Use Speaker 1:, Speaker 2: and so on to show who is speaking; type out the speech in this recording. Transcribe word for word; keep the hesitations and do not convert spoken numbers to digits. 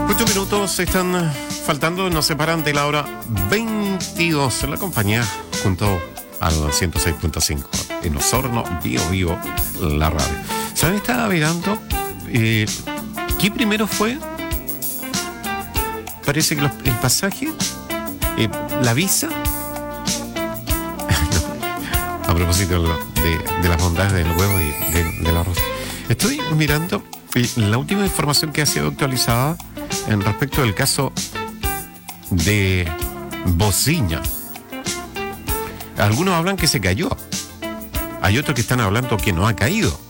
Speaker 1: Ocho minutos están faltando, nos separan de la hora veintidós en la compañía junto al ciento seis punto cinco en Osorno, Bio Bio, la radio. ¿Saben? Estaba mirando eh, ¿qué primero fue? Parece que los, el pasaje, eh, la visa. No, a propósito de, de las bondades del huevo y de, del arroz. Estoy mirando eh, la última información que ha sido actualizada en respecto del caso de Bociña. Algunos hablan que se cayó. Hay otros que están hablando que no ha caído.